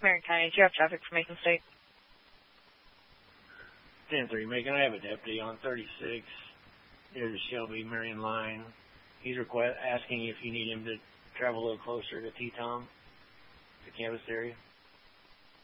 Marion County, do you have traffic for Macon State? 10-3, Macon. I have a deputy on 36 near the Shelby Marion line. He's asking if you need him to travel a little closer to Teton, the campus area.